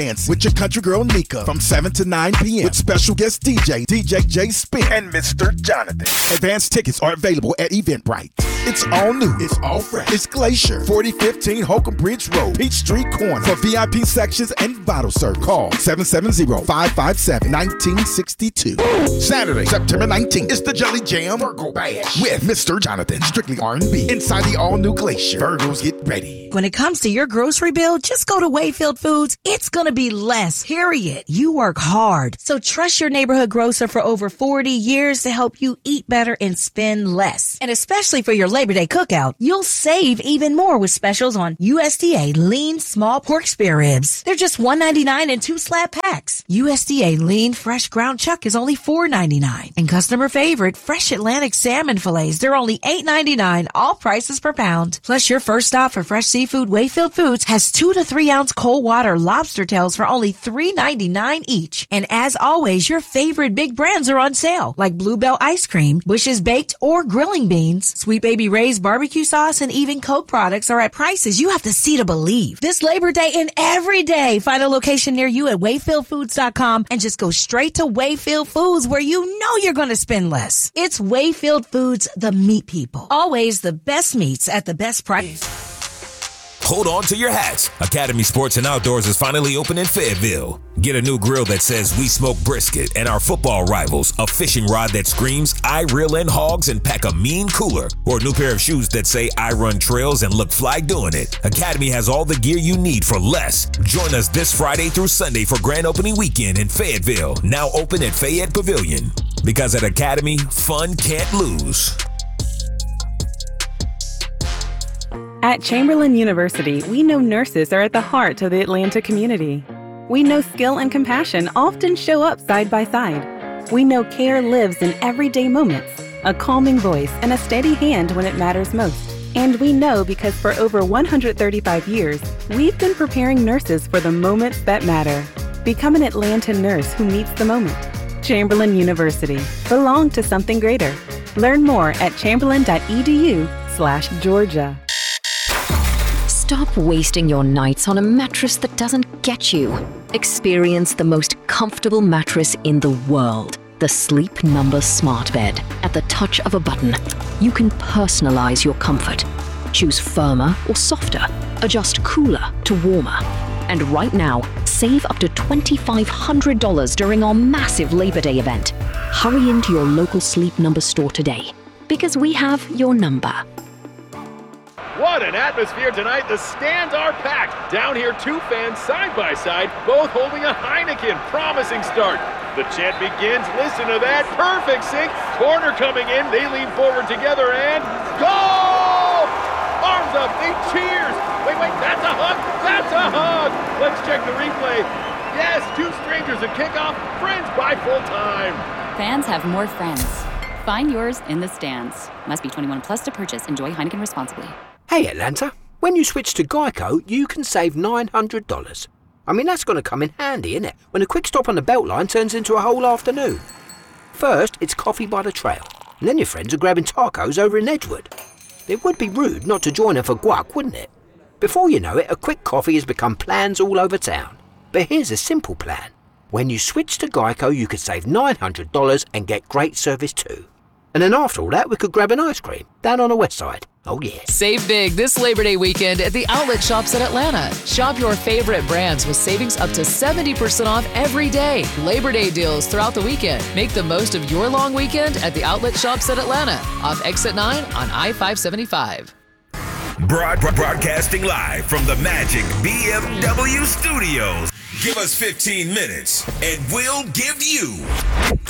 Dance with your country girl Nika from 7 to 9 p.m. with special guest DJ J Spin and Mr. Jonathan. Advanced tickets are available at Eventbrite. It's all new. It's all fresh. It's Glacier, 4015 Holcomb Bridge Road, Peachtree Corner. For VIP sections and Vital Serve, call 770-557-1962. Saturday, September 19th, it's the Jelly Jam Virgo Bash with Mr. Jonathan, strictly R&B. Inside the all-new Glacier. Virgos, get ready. When it comes to your grocery bill, just go to Wayfield Foods. It's going to be less, period. You work hard. So trust your neighborhood grocer for over 40 years to help you eat better and spend less. And especially for your Labor Day cookout, you'll save even more with specials on USDA lean small pork spare ribs. They're just $1.99 in 2 slab packs. USDA lean fresh ground chuck is only $4.99. And customer favorite fresh Atlantic salmon fillets, they're only $8.99, all prices per pound. Plus your first stop for fresh seafood, Wayfield Foods has 2 to 3 ounce cold water lobster tails for only $3.99 each. And as always, your favorite big brands are on sale, like Bluebell Ice Cream, Bush's Baked or Grilling Beans, Sweet Baby Ray's barbecue sauce, and even Coke products are at prices you have to see to believe. This Labor Day and every day, find a location near you at WayfieldFoods.com and just go straight to Wayfield Foods where you know you're going to spend less. It's Wayfield Foods, the meat people. Always the best meats at the best price. Hold on to your hats. Academy Sports and Outdoors is finally open in Fayetteville. Get a new grill that says we smoke brisket and our football rivals, a fishing rod that screams I reel in hogs and pack a mean cooler, or a new pair of shoes that say I run trails and look fly doing it. Academy has all the gear you need for less. Join us this Friday through Sunday for grand opening weekend in Fayetteville, now open at Fayette Pavilion. Because at Academy, fun can't lose. At Chamberlain University, we know nurses are at the heart of the Atlanta community. We know skill and compassion often show up side by side. We know care lives in everyday moments, a calming voice and a steady hand when it matters most. And we know because for over 135 years, we've been preparing nurses for the moments that matter. Become an Atlanta nurse who meets the moment. Chamberlain University. Belong to something greater. Learn more at chamberlain.edu/Georgia. Stop wasting your nights on a mattress that doesn't get you. Experience the most comfortable mattress in the world. The Sleep Number Smart Bed. At the touch of a button, you can personalize your comfort. Choose firmer or softer. Adjust cooler to warmer. And right now, save up to $2,500 during our massive Labor Day event. Hurry into your local Sleep Number store today, because we have your number. What an atmosphere tonight. The stands are packed. Down here, 2 fans side by side, both holding a Heineken. Promising start. The chant begins. Listen to that. Perfect sync. Corner coming in. They lean forward together and goal! Arms up. They cheers. Wait, that's a hug. That's a hug. Let's check the replay. Yes, 2 strangers at kickoff. Friends by full time. Fans have more friends. Find yours in the stands. Must be 21 plus to purchase. Enjoy Heineken responsibly. Hey Atlanta, when you switch to Geico, you can save $900. I mean, that's going to come in handy, innit? When a quick stop on the Beltline turns into a whole afternoon. First, it's coffee by the trail, and then your friends are grabbing tacos over in Edgewood. It would be rude not to join them for guac, wouldn't it? Before you know it, a quick coffee has become plans all over town. But here's a simple plan. When you switch to Geico, you could save $900 and get great service too. And then after all that, we could grab an ice cream down on the west side. Oh yeah. Save big this Labor Day weekend at the outlet shops at Atlanta. Shop your favorite brands with savings up to 70% off every day. Labor Day deals throughout the weekend. Make the most of your long weekend at the outlet shops at Atlanta. Off Exit 9 on I-575. Broadcasting live from the Magic BMW Studios. Give us 15 minutes and we'll give you